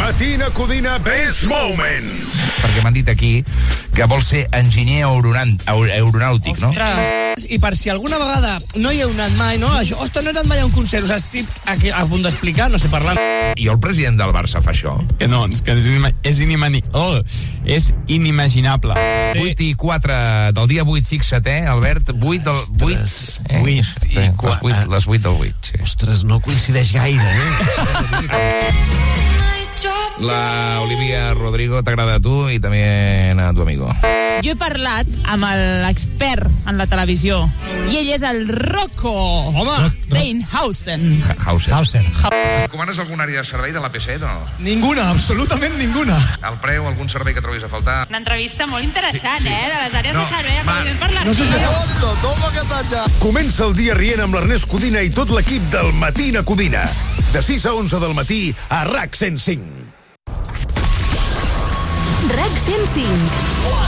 Matina Codina Best Moments. Perquè m'han dit aquí que vol ser enginyer aeronàutic, no? I per si alguna vegada no hi heu anat mai, no? Això, ostres, no he anat mai a un concert, us estic aquí a punt d'explicar, no sé parlar. I el president del Barça fa això? No, és que és inimaginable. 8 i 4 del dia 8, fixa't, Albert? 8 del 8. 8 i 4. Les 8 del 8, sí. Ostres, no coincideix gaire, La Olivia Rodrigo t'agrada a tu i també a tu amigo. Jo he parlat amb l'expert en la televisió i ell és el Rocco Reinhausen. Hausen. Comanes alguna àrea de servei de l'AP7 o no? Ninguna, absolutament ninguna. El preu, algun servei que trobis a faltar? Una entrevista molt interessant, Sí. de les àrees de servei. No sé si... Comença el dia rient amb l'Ernest Codina i tot l'equip del Matina Codina. De 6 a 11 del matí a RAC 105. RAC 105.